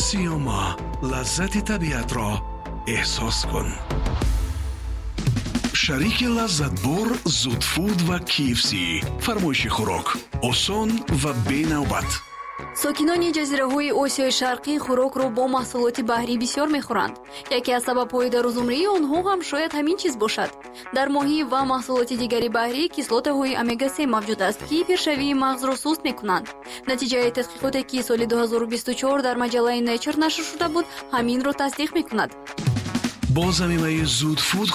سیاما، لذت طبیعت را احساس کن. شریک لذت بر زود فود و KFC. فرمایش خوراک آسان و بی نوبت. ساکنان جزیره‌های آسیای شرقی خوراک را با محصولات بحری بسیار می‌خورند. یکی از سبب‌های در روزمره آنها هم شاید همین چیز باشد. در ماهی و محصولات دیگری بحری کیسلات‌های امگا 3 موجود است که پیشروی مغز را سست می‌کنند. نتیجه تحقیقاتی که سال 2024 در مجله نیچر نشر شده بود همین را تصدیق می‌کند. با ضمیمه زود فود